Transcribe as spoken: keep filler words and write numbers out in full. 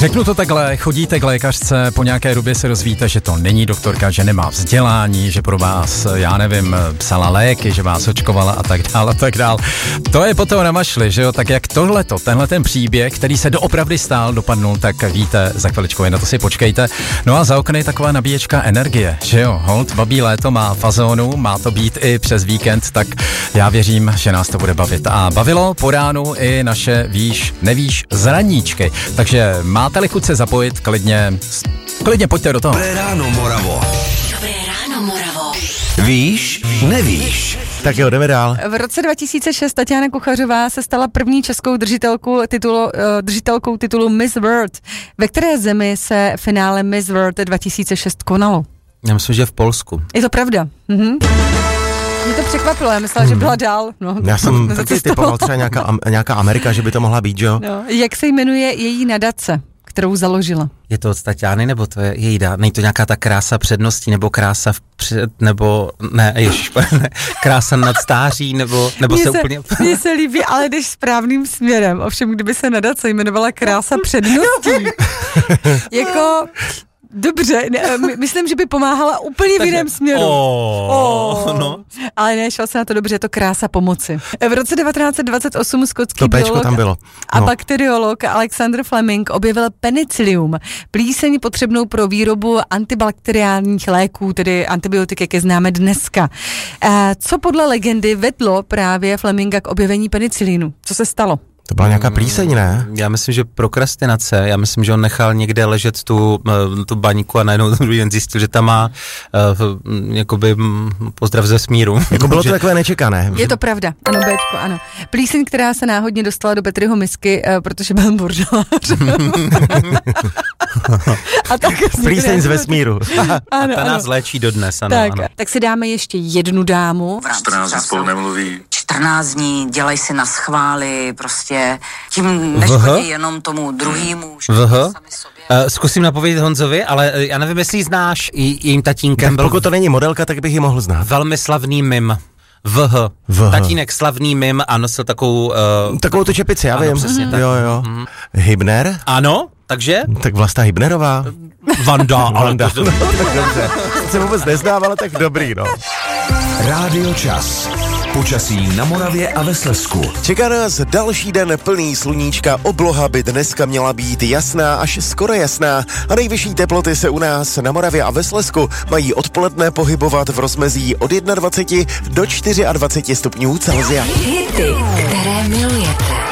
Řeknu to takhle, chodíte k lékařce, po nějaké době se dozvíte, že to není doktorka, že nemá vzdělání, že pro vás, já nevím, psala léky, že vás očkovala a tak dál a tak dál. To je potom namašli, že jo, tak jak tohleto, tenhle ten příběh, který se doopravdy stál, dopadnul, tak víte, za chviličku, jen na to si počkejte. No a za okny je taková nabíječka energie, že jo, hold, babí léto má fazónu, má to být i přes víkend, tak já věřím, že nás to bude bavit. A bavilo po ránu i naše víš, nevíš zraníčky, takže máte-li chuť se zapojit, klidně, klidně pojďte do toho. Dobré ráno, Moravo. Dobré ráno, Moravo. Víš, nevíš. Tak jo, jdeme dál. V roce dva tisíce šest Tatiana Kuchařová se stala první českou držitelkou titulu, uh, držitelkou titulu Miss World. Ve které zemi se finále Miss World dva tisíce šest konalo? Já myslím, že v Polsku. Je to pravda. Mhm. Mě to překvapilo, já myslela, že byla dál. No, já jsem taky typoval třeba nějaká, nějaká Amerika, že by to mohla být, že jo? No. Jak se jmenuje její nadace, kterou založila? Je to od Tatiany, nebo to je její dá? Není to nějaká ta krása předností, nebo krása vpřed, nebo ne, ježiš, ne, krása nad stáří, nebo, nebo se, se úplně... Mně se líbí, ale jdeš správným směrem. Ovšem, kdyby se nadace jmenovala krása předností, jako... Dobře, ne, my, myslím, že by pomáhala úplně v jiném směru. Oh, oh. No. Ale ne, šel se na to dobře, je to krása pomoci. V roce devatenáct set dvacet osm skotský to biolog tam bylo. No. a bakteriolog Alexander Fleming objevil penicillium, plíseň potřebnou pro výrobu antibakteriálních léků, tedy antibiotik, jak je známe dneska. Co podle legendy vedlo právě Fleminga k objevení penicilinu? Co se stalo? To byla nějaká plíseň, ne? Já myslím, že prokrastinace. Já myslím, že on nechal někde ležet tu, tu baňku a najednou druhý den zjistil, že tam má uh, jakoby pozdrav ze smíru. Jako bylo to takové nečekané. Je to pravda, ano, Béčko, ano. Plíseň, která se náhodně dostala do Petriho misky, uh, protože byl bordelář. A tak plíseň z vesmíru. Ano, a ta nás ano. léčí dodnes, ano, tak, ano. Tak si dáme ještě jednu dámu. čtrnáct dní spolu nemluví. čtrnáct dní, dělej si na schvály, prostě tím neškodí jenom tomu druhýmu. Uh, zkusím napovědět Honzovi, ale já nevím, jestli znáš, jejím tatínkem byl... Pokud to není modelka, tak bych ji mohl znát. Velmi slavný mim. V H. Tatínek slavný mim a nosil takovou... Uh, takovou tu čepici, já ano, vím. Přesně mm-hmm. tak. Jo, jo. Mm-hmm. Hybner? Ano, takže? Tak Vlasta Hybnerová. Vanda, ale Vanda. No, tak dobře. Se vůbec neznám, ale tak dobrý, no. Rádio Čas. Počasí na Moravě a ve Slezsku. Čeká nás další den plný sluníčka, obloha by dneska měla být jasná až skoro jasná a nejvyšší teploty se u nás na Moravě a ve Slezsku mají odpoledne pohybovat v rozmezí od dvacet jedna do dvaceti čtyři stupňů Celsia. Hity, které milujete.